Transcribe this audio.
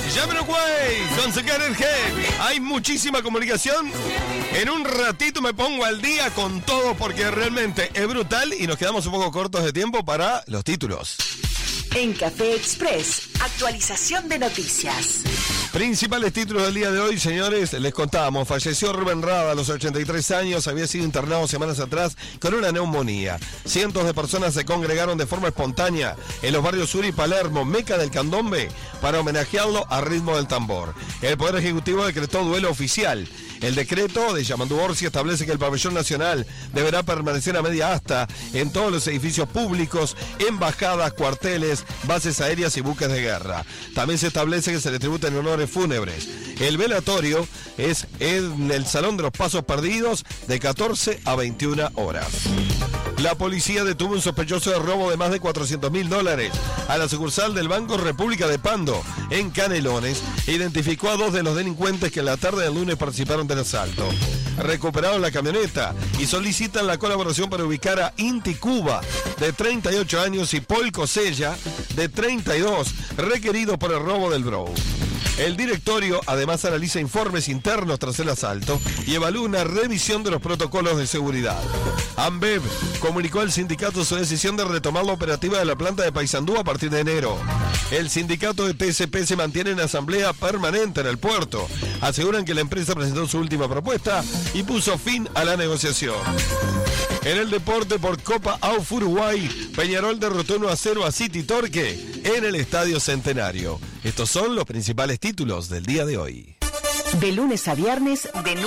Jamiroquai, con Get It Head. Hay muchísima comunicación. En un ratito me pongo al día con todo porque realmente es brutal y nos quedamos un poco cortos de tiempo para los títulos. En Café Express, actualización de noticias. Principales títulos del día de hoy, señores, les contábamos. Falleció Rubén Rada a los 83 años, había sido internado semanas atrás con una neumonía. Cientos de personas se congregaron de forma espontánea en los barrios Sur y Palermo, Meca del Candombe, para homenajearlo a ritmo del tambor. El Poder Ejecutivo decretó duelo oficial. El decreto de Yamandu Orsi establece que el pabellón nacional deberá permanecer a media asta en todos los edificios públicos, embajadas, cuarteles, bases aéreas y buques de guerra. También se establece que se le tributen honores fúnebres. El velatorio es en el Salón de los Pasos Perdidos de 14 a 21 horas. La policía detuvo un sospechoso de robo de más de $400.000 a la sucursal del Banco República de Pando, en Canelones, e identificó a 2 de los delincuentes que en la tarde del lunes participaron del asalto. Recuperaron la camioneta y solicitan la colaboración para ubicar a Inti Cuba, de 38 años, y Paul Cosella, de 32, requerido por el robo del Bro. El directorio además analiza informes internos tras el asalto y evalúa una revisión de los protocolos de seguridad. AMBEV comunicó al sindicato su decisión de retomar la operativa de la planta de Paysandú a partir de enero. El sindicato de TSP se mantiene en asamblea permanente en el puerto. Aseguran que la empresa presentó su última propuesta y puso fin a la negociación. En el deporte por Copa AUF Uruguay, Peñarol derrotó 1-0 a City Torque en el Estadio Centenario. Estos son los principales títulos del día de hoy. De lunes a viernes, de